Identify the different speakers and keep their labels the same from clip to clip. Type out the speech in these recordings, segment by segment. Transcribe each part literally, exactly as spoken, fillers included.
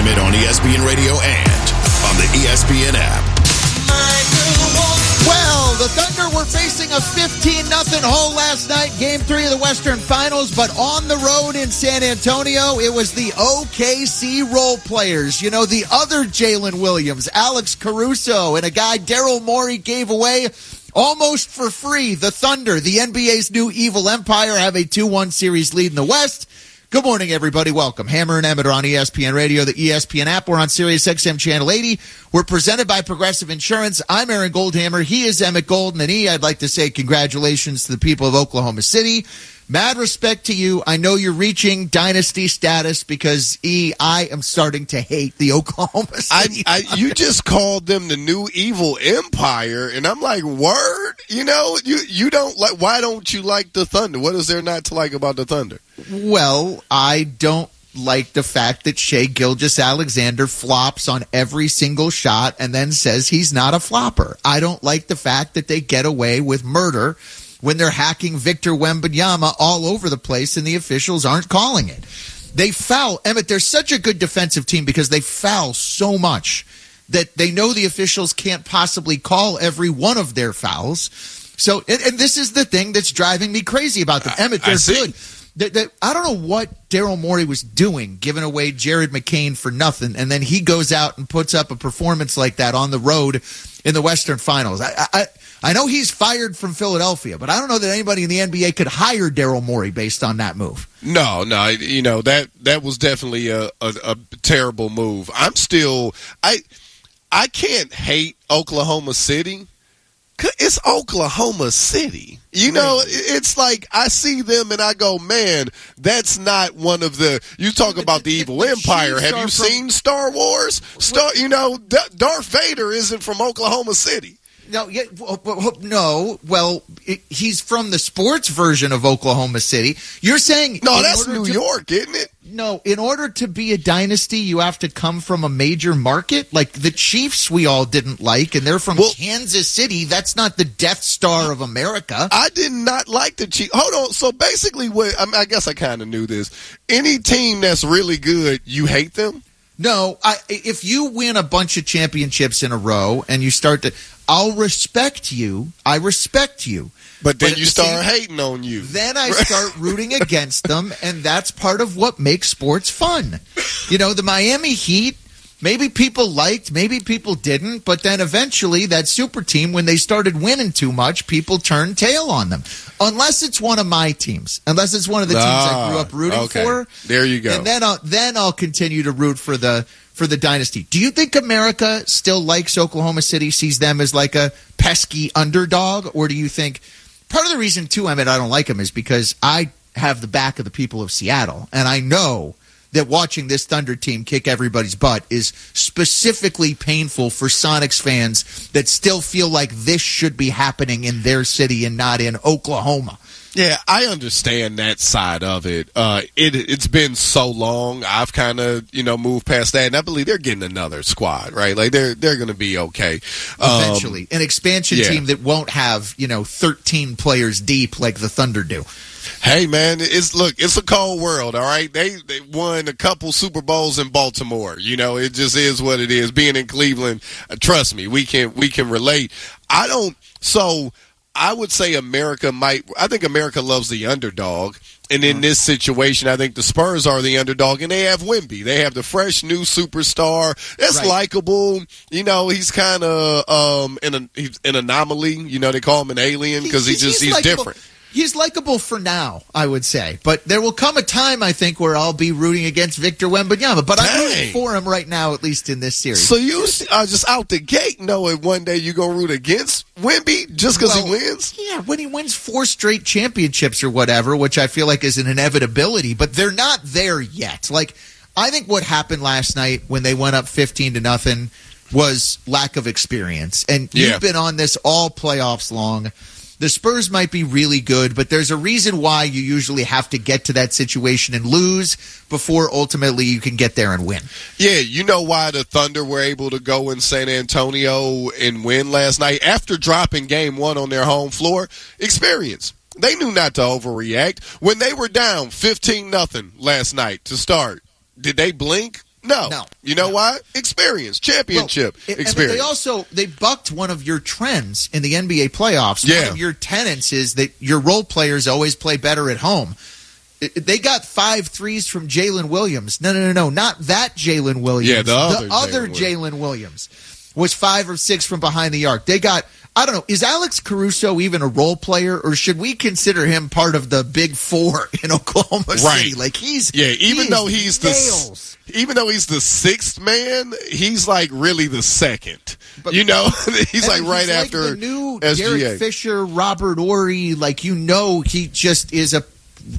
Speaker 1: Emmett on E S P N Radio and on the E S P N app.
Speaker 2: Well, the Thunder were facing a fifteen nothing hole last night, game three of the Western Finals, but on the road in San Antonio, it was the O K C role players. You know, the other Jalen Williams, Alex Caruso, and a guy Daryl Morey gave away almost for free. The Thunder, the N B A's new evil empire, have a two one series lead in the West. Good morning, everybody. Welcome. Hammer and Emmett are on E S P N Radio, the E S P N app. We're on Sirius X M Channel eighty. We're presented by Progressive Insurance. I'm Aaron Goldhammer. He is Emmett Golden. And E, I'd like to say congratulations to the people of Oklahoma City. Mad respect to you. I know you're reaching dynasty status because, E, I am starting to hate the Oklahoma City.
Speaker 3: I, I, you just called them the new evil empire, and I'm like, word? You know, you, you don't like, why don't you like the Thunder? What is there not to like about the Thunder?
Speaker 2: Well, I don't like the fact that Shai Gilgeous-Alexander flops on every single shot and then says he's not a flopper. I don't like the fact that they get away with murder when they're hacking Victor Wembanyama all over the place and the officials aren't calling it. They foul. Emmett, they're such a good defensive team because they foul so much that they know the officials can't possibly call every one of their fouls. So, and, and this is the thing that's driving me crazy about them. Emmett, they're good. They, they, I don't know what Daryl Morey was doing, giving away Jared McCain for nothing, and then he goes out and puts up a performance like that on the road in the Western Finals. I, I, I know he's fired from Philadelphia, but I don't know that anybody in the N B A could hire Daryl Morey based on that move.
Speaker 3: No, no, you know, that that was definitely a, a, a terrible move. I'm still I I can't hate Oklahoma City. It's Oklahoma City. You know, it's like I see them and I go, man, that's not one of the – you talk about the evil empire. Have you seen Star Wars? Star, you know, Darth Vader isn't from Oklahoma City.
Speaker 2: No, yeah, no. Well, it, he's from the sports version of Oklahoma City. You're saying
Speaker 3: no, that's New to, York, isn't it?
Speaker 2: No, in order to be a dynasty, you have to come from a major market. Like the Chiefs, we all didn't like, and they're from well, Kansas City. That's not the Death Star of America.
Speaker 3: I did not like the Chiefs. Hold on. So basically, what I, mean, I guess I kind of knew this. Any team that's really good, you hate them?
Speaker 2: No, I, if you win a bunch of championships in a row and you start to, I'll respect you. I respect you.
Speaker 3: But then
Speaker 2: but
Speaker 3: you
Speaker 2: the
Speaker 3: start
Speaker 2: same,
Speaker 3: hating on you.
Speaker 2: Then I start rooting against them, and that's part of what makes sports fun. You know, the Miami Heat, maybe people liked, maybe people didn't, but then eventually that super team, when they started winning too much, people turned tail on them. Unless it's one of my teams. Unless it's one of the teams
Speaker 3: ah,
Speaker 2: I grew up rooting
Speaker 3: okay.
Speaker 2: for.
Speaker 3: There you go.
Speaker 2: And then I'll, then I'll continue to root for the for the dynasty. Do you think America still likes Oklahoma City, sees them as like a pesky underdog? Or do you think – part of the reason, too, I mean, I don't like them is because I have the back of the people of Seattle, and I know – that watching this Thunder team kick everybody's butt is specifically painful for Sonics fans that still feel like this should be happening in their city and not in Oklahoma.
Speaker 3: Yeah, I understand that side of it. Uh, it it's been so long. I've kind of you know moved past that, and I believe they're getting another squad, right? Like they're they're going to be okay
Speaker 2: eventually. Um, An expansion
Speaker 3: yeah.
Speaker 2: team that won't have you know thirteen players deep like the Thunder do.
Speaker 3: Hey man, it's look, it's a cold world, all right? They they won a couple Super Bowls in Baltimore. You know, it just is what it is. Being in Cleveland, uh, trust me, we can we can relate. I don't so I would say America might I think America loves the underdog. And in this situation, I think the Spurs are the underdog, and they have Wemby. They have the fresh new superstar that's right. likable. You know, he's kind of um, an he's an anomaly. You know, they call him an alien because he, he just he's, he's different.
Speaker 2: He's likable for now, I would say. But there will come a time, I think, where I'll be rooting against Victor Wembanyama. But Dang. I'm rooting for him right now, at least in this series.
Speaker 3: So you are just out the gate knowing one day you're going to root against Wemby just because well, he wins?
Speaker 2: Yeah, when he wins four straight championships or whatever, which I feel like is an inevitability. But they're not there yet. Like, I think what happened last night when they went up fifteen to nothing was lack of experience. And you've
Speaker 3: yeah.
Speaker 2: been on this all playoffs long. The Spurs might be really good, but there's a reason why you usually have to get to that situation and lose before ultimately you can get there and win.
Speaker 3: Yeah, you know why the Thunder were able to go in San Antonio and win last night after dropping game one on their home floor? Experience. They knew not to overreact. When they were down fifteen nothing last night to start, did they blink? No.
Speaker 2: No.
Speaker 3: You know
Speaker 2: no.
Speaker 3: why? Experience. Championship
Speaker 2: well, it,
Speaker 3: experience.
Speaker 2: They also they bucked one of your trends in the N B A playoffs.
Speaker 3: Yeah.
Speaker 2: One of your tenets is that your role players always play better at home. It, they got five threes from Jalen Williams. No, no, no, no. Not that Jalen Williams.
Speaker 3: Yeah, the other,
Speaker 2: the other Jalen Williams was five or six from behind the arc. They got, I don't know, is Alex Caruso even a role player, or should we consider him part of the big four in Oklahoma
Speaker 3: right.
Speaker 2: City? Like he's
Speaker 3: yeah, even
Speaker 2: he
Speaker 3: though he's
Speaker 2: nails.
Speaker 3: the even though he's the sixth man, he's like really the second. But, you know, he's like right
Speaker 2: he's
Speaker 3: after
Speaker 2: like the new
Speaker 3: S G A.
Speaker 2: Derek Fisher, Robert Horry. Like you know, he just is a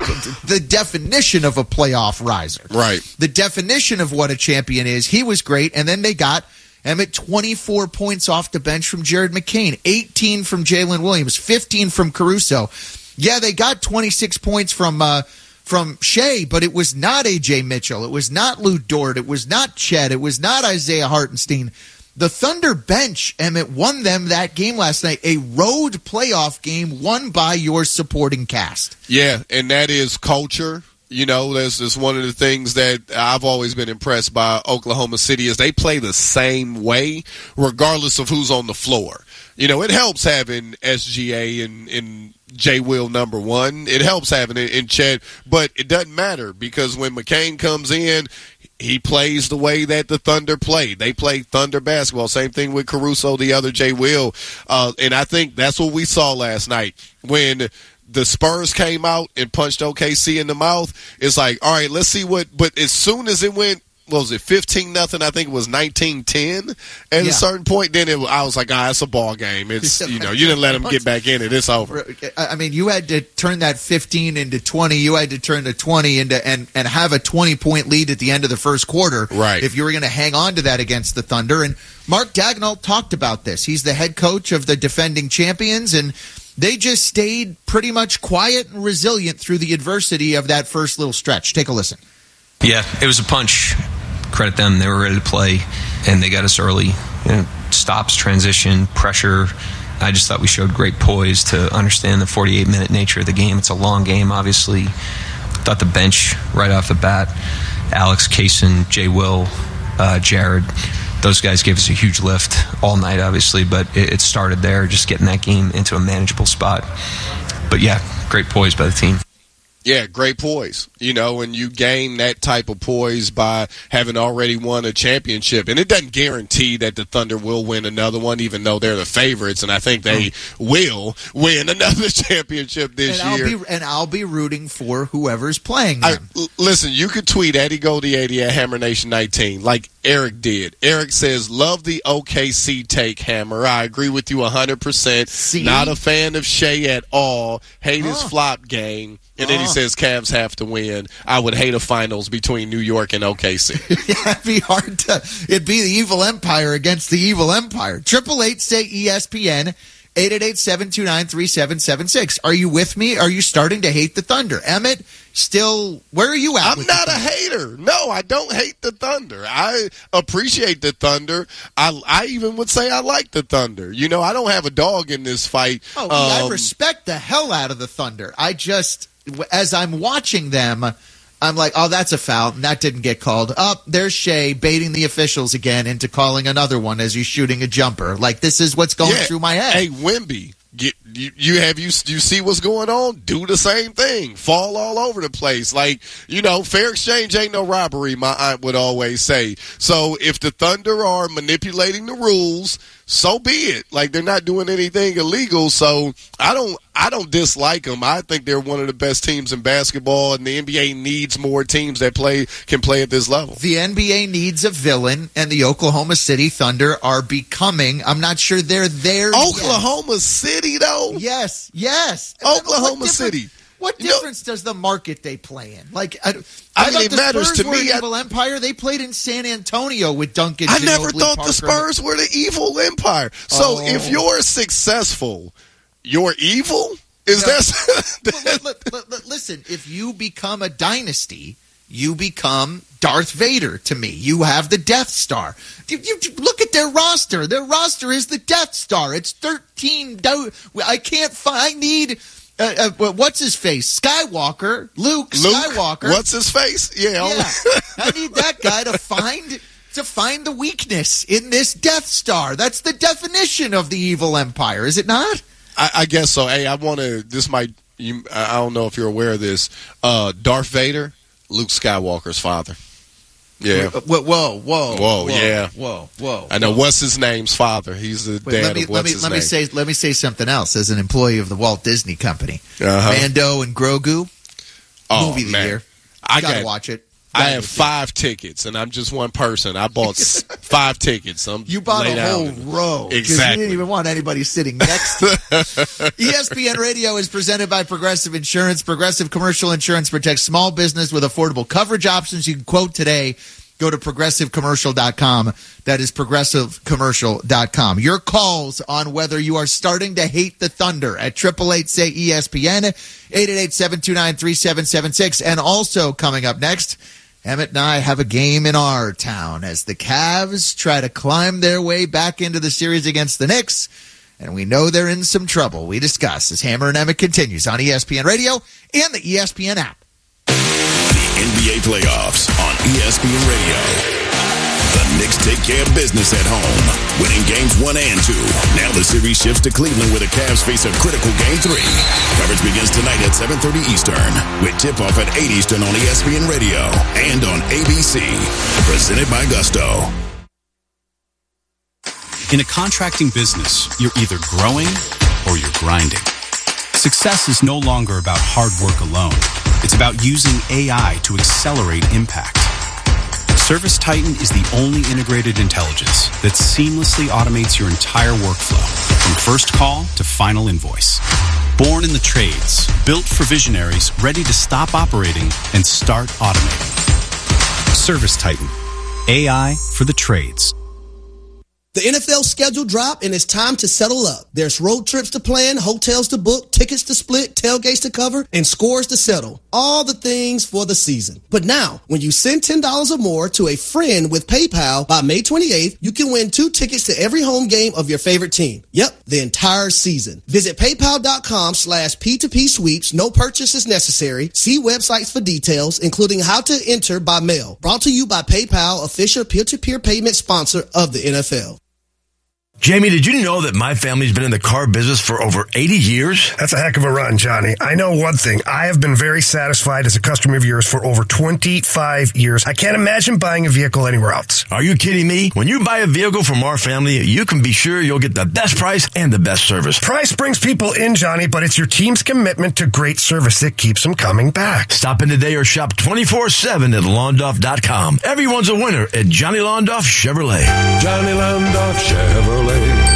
Speaker 2: the definition of a playoff riser.
Speaker 3: Right.
Speaker 2: The definition of what a champion is. He was great, and then they got Emmett twenty-four points off the bench from Jared McCain, eighteen from Jalen Williams, fifteen from Caruso. Yeah, they got twenty-six points from uh, from Shea, but it was not A J Mitchell. It was not Lou Dort. It was not Chet. It was not Isaiah Hartenstein. The Thunder bench, Emmett, won them that game last night, a road playoff game won by your supporting cast.
Speaker 3: Yeah, and that is culture. You know, that's, that's one of the things that I've always been impressed by Oklahoma City is they play the same way regardless of who's on the floor. You know, it helps having S G A and, and J. Will number one. It helps having it in Chet, but it doesn't matter because when McCain comes in, he plays the way that the Thunder play. They play Thunder basketball. Same thing with Caruso, the other J. Will. Uh, and I think that's what we saw last night when – the Spurs came out and punched O K C in the mouth. It's like, all right, let's see what. But as soon as it went, what was it, fifteen nothing? I think it was nineteen ten at
Speaker 2: yeah.
Speaker 3: a certain point. Then it, I was like, ah, it's a ball game. It's you know, you didn't let them get back in it. It's over.
Speaker 2: I mean, you had to turn that fifteen into twenty. You had to turn the twenty into and and have a twenty point lead at the end of the first quarter.
Speaker 3: Right.
Speaker 2: If you were going to hang on to that against the Thunder. And Mark Daigneault talked about this. He's the head coach of the defending champions, and they just stayed pretty much quiet and resilient through the adversity of that first little stretch. Take a listen.
Speaker 4: Yeah, it was a punch. Credit them. They were ready to play, and they got us early. You know, stops, transition, pressure. I just thought we showed great poise to understand the forty-eight minute nature of the game. It's a long game, obviously. Thought the bench right off the bat, Alex, Kaysen, J. Will, uh, Jared, those guys gave us a huge lift all night, obviously, but it, it started there, just getting that game into a manageable spot. But, yeah, great poise by the team.
Speaker 3: Yeah, great poise. You know, and you gain that type of poise by having already won a championship. And it doesn't guarantee that the Thunder will win another one, even though they're the favorites. And I think they will win another championship this
Speaker 2: and
Speaker 3: year.
Speaker 2: I'll be, and I'll be rooting for whoever's playing them.
Speaker 3: I, l- listen, you could tweet Eddie Goldie eighty at Hammer Nation nineteen like Eric did. Eric says, love the O K C take, Hammer. I agree with you one hundred percent.
Speaker 2: See? Not
Speaker 3: Not a fan of Shea at all. Hate his
Speaker 2: Oh.
Speaker 3: flop game. And then he
Speaker 2: Oh.
Speaker 3: says Cavs have to win. I would hate a finals between New York and O K C.
Speaker 2: Yeah, it'd be hard to. It'd be the evil empire against the evil empire. Triple eight say E S P N. eight eight eight, seven two nine, three seven seven six. Are you with me? Are you starting to hate the Thunder? Emmett, still, where are you at?
Speaker 3: I'm
Speaker 2: with
Speaker 3: not
Speaker 2: the
Speaker 3: a
Speaker 2: Thunder?
Speaker 3: hater. No, I don't hate the Thunder. I appreciate the Thunder. I I even would say I like the Thunder. You know, I don't have a dog in this fight.
Speaker 2: Oh, I
Speaker 3: Um,
Speaker 2: respect the hell out of the Thunder. I just, as I'm watching them, I'm like, oh, that's a foul. And that didn't get called. Up, oh, there's Shea baiting the officials again into calling another one as he's shooting a jumper. Like, this is what's going
Speaker 3: yeah.
Speaker 2: through my head.
Speaker 3: Hey, Wemby. Get, you, you have you you see what's going on? Do the same thing. Fall all over the place. Like, you know, fair exchange ain't no robbery, my aunt would always say. So if the Thunder are manipulating the rules, so be it. Like, they're not doing anything illegal. So I don't I don't dislike them. I think they're one of the best teams in basketball, and the N B A needs more teams that play can play at this level.
Speaker 2: The N B A needs a villain, and the Oklahoma City Thunder are becoming. I'm not sure they're there.
Speaker 3: Oklahoma yet. City, though.
Speaker 2: Yes, yes.
Speaker 3: Oklahoma
Speaker 2: what
Speaker 3: City.
Speaker 2: What
Speaker 3: You know,
Speaker 2: difference does the market they play in? Like, I,
Speaker 3: I
Speaker 2: I
Speaker 3: mean, it
Speaker 2: the
Speaker 3: matters
Speaker 2: Spurs
Speaker 3: to
Speaker 2: were
Speaker 3: me.
Speaker 2: an
Speaker 3: I-
Speaker 2: evil empire. They played in San Antonio with Duncan.
Speaker 3: I never
Speaker 2: Ginobili,
Speaker 3: thought
Speaker 2: Parker.
Speaker 3: the Spurs were the evil empire. So
Speaker 2: Oh.
Speaker 3: if you're successful, you're evil? Is
Speaker 2: No.
Speaker 3: that
Speaker 2: But, but, but, but listen, if you become a dynasty, you become Darth Vader to me. You have the Death Star. You, you, look at their roster. Their roster is the Death Star. It's thirteen. Do- I can't find. I need. Uh, uh, what's his face? Skywalker, Luke,
Speaker 3: Luke
Speaker 2: Skywalker.
Speaker 3: What's his face? Yeah,
Speaker 2: yeah. I need that guy to find to find the weakness in this Death Star. That's the definition of the evil empire, is it not?
Speaker 3: I, I guess so. Hey, I want to. This might. You, I don't know if you're aware of this. Uh, Darth Vader, Luke Skywalker's father. Yeah.
Speaker 2: Whoa, whoa, whoa,
Speaker 3: whoa, yeah,
Speaker 2: whoa, whoa.
Speaker 3: I know.
Speaker 2: Whoa.
Speaker 3: What's his name's father? He's the
Speaker 2: Wait,
Speaker 3: dad
Speaker 2: let me,
Speaker 3: of what's
Speaker 2: let me,
Speaker 3: his
Speaker 2: let
Speaker 3: name.
Speaker 2: me say let me say something else. As an employee of the Walt Disney Company,
Speaker 3: uh-huh.
Speaker 2: Mando and Grogu,
Speaker 3: oh,
Speaker 2: movie of the
Speaker 3: man.
Speaker 2: year.
Speaker 3: I
Speaker 2: gotta
Speaker 3: got,
Speaker 2: watch it.
Speaker 3: I
Speaker 2: Gotta
Speaker 3: have
Speaker 2: see
Speaker 3: five tickets, and I'm just one person. I bought s- five tickets. I'm
Speaker 2: You bought a whole
Speaker 3: out.
Speaker 2: row.
Speaker 3: Exactly.
Speaker 2: You didn't even want anybody sitting next to you. E S P N Radio is presented by Progressive Insurance. Progressive Commercial Insurance protects small business with affordable coverage options. You can quote today. Go to progressive commercial dot com. That is progressive commercial dot com. Your calls on whether you are starting to hate the Thunder at eight eight eight, say E S P N, eight eight eight, seven two nine, three seven seven six. And also coming up next, Emmett and I have a game in our town as the Cavs try to climb their way back into the series against the Knicks. And we know they're in some trouble. We discuss as Hammer and Emmett continues on E S P N Radio and the E S P N app.
Speaker 1: The N B A playoffs on E S P N Radio. The Knicks take care of business at home, winning games one and two. Now the series shifts to Cleveland where the Cavs face a critical game three. Coverage begins tonight at seven thirty Eastern with tip-off at eight Eastern on E S P N Radio and on A B C. Presented by Gusto.
Speaker 5: In a contracting business, you're either growing or you're grinding. Success is no longer about hard work alone. It's about using A I to accelerate impact. ServiceTitan is the only integrated intelligence that seamlessly automates your entire workflow, from first call to final invoice. Born in the trades, built for visionaries ready to stop operating and start automating. ServiceTitan, A I for the trades.
Speaker 6: The N F L schedule dropped, and it's time to settle up. There's road trips to plan, hotels to book, tickets to split, tailgates to cover, and scores to settle. All the things for the season. But now, when you send ten dollars or more to a friend with PayPal by May twenty-eighth, you can win two tickets to every home game of your favorite team. Yep, the entire season. Visit paypal.com slash P2P sweeps. No purchase is necessary. See websites for details, including how to enter by mail. Brought to you by PayPal, official peer-to-peer payment sponsor of the N F L.
Speaker 7: Jamie, did you know that my family's been in the car business for over eighty years?
Speaker 8: That's a heck of a run, Johnny. I know one thing. I have been very satisfied as a customer of yours for over twenty-five years. I can't imagine buying a vehicle anywhere else.
Speaker 7: Are you kidding me? When you buy a vehicle from our family, you can be sure you'll get the best price and the best service.
Speaker 8: Price brings people in, Johnny, but it's your team's commitment to great service that keeps them coming back.
Speaker 7: Stop in today or shop twenty-four seven at Londoff dot com. Everyone's a winner at Johnny Londoff Chevrolet.
Speaker 9: Johnny Londoff Chevrolet.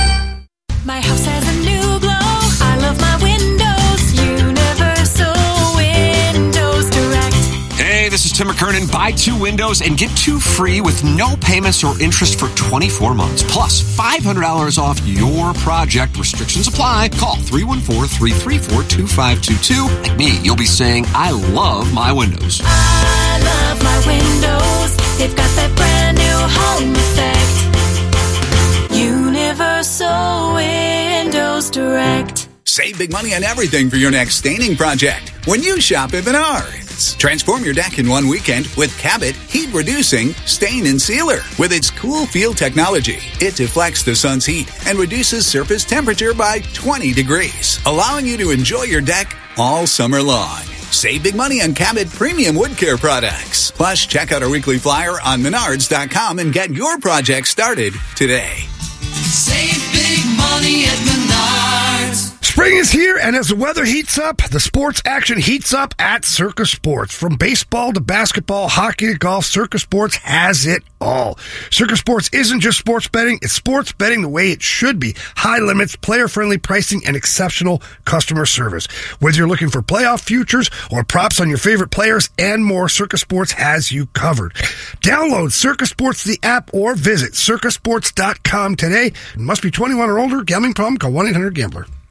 Speaker 10: My house has a new glow. I love my windows. Universal Windows Direct.
Speaker 11: Hey, this is Tim McKernan. Buy two windows and get two free with no payments or interest for twenty-four months. Plus five hundred dollars off your project. Restrictions apply. Call three one four, three three four, two five two two. Like me, you'll be saying, I love my windows.
Speaker 10: I love my windows. They've got that brand new home effect. Universal Windows Direct.
Speaker 12: Save big money on everything for your next staining project when you shop at Menards. Transform your deck in one weekend with Cabot Heat Reducing Stain and Sealer. With its cool feel technology, it deflects the sun's heat and reduces surface temperature by twenty degrees, allowing you to enjoy your deck all summer long. Save big money on Cabot premium wood care products. Plus, check out our weekly flyer on menards dot com and get your project started today.
Speaker 13: Save big money at Menards.
Speaker 8: Spring is here, and as the weather heats up, the sports action heats up at Circa Sports. From baseball to basketball, hockey to golf, Circa Sports has it all. Circa Sports isn't just sports betting, it's sports betting the way it should be. High limits, player-friendly pricing, and exceptional customer service. Whether you're looking for playoff futures or props on your favorite players and more, Circa Sports has you covered. Download Circa Sports, the app, or visit circa sports dot com today. Must be twenty-one or older. Gambling problem? Call one eight hundred gambler.